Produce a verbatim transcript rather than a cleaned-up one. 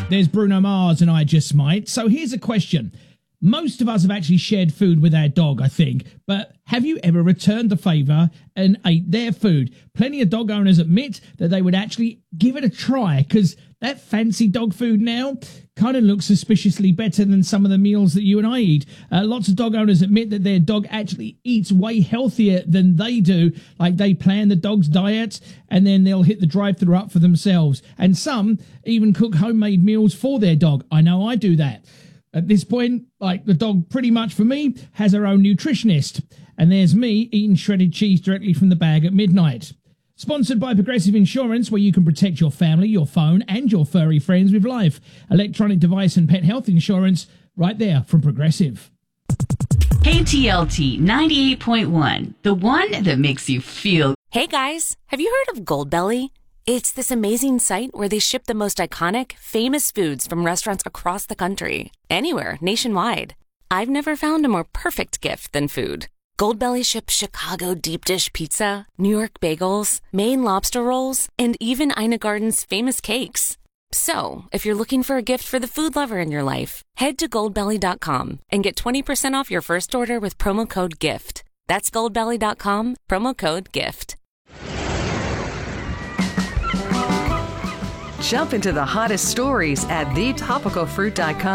There's Bruno Mars and I Just Might. So here's a question. Most of us have actually shared food with our dog, I think, but have you ever returned the favour and ate their food? Plenty of dog owners admit that they would actually give it a try, because that fancy dog food now kind of looks suspiciously better than some of the meals that you and I eat. Uh, lots of dog owners admit that their dog actually eats way healthier than they do, like they plan the dog's diet and then they'll hit the drive-thru up for themselves. And some even cook homemade meals for their dog. I know I do that. At this point, like, the dog pretty much for me has her own nutritionist. And there's me eating shredded cheese directly from the bag at midnight. Sponsored by Progressive Insurance, where you can protect your family, your phone, and your furry friends with life. Electronic device and pet health insurance right there from Progressive. K T L T ninety-eight point one, the one that makes you feel. Hey guys, have you heard of Goldbelly? It's this amazing site where they ship the most iconic, famous foods from restaurants across the country. Anywhere, nationwide. I've never found a more perfect gift than food. Goldbelly ships Chicago deep dish pizza, New York bagels, Maine lobster rolls, and even Ina Garden's famous cakes. So, if you're looking for a gift for the food lover in your life, head to goldbelly dot com and get twenty percent off your first order with promo code GIFT. That's goldbelly dot com, promo code GIFT. Jump into the hottest stories at the topical fruit dot com.